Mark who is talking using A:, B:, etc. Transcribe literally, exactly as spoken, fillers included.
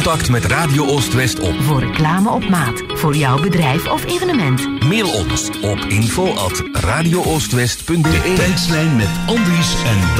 A: contact met Radio Oost-West op.
B: Voor reclame op maat, voor jouw bedrijf of evenement.
A: Mail ons op info at radio oostwest punt be.
C: De tijdslijn met Andries en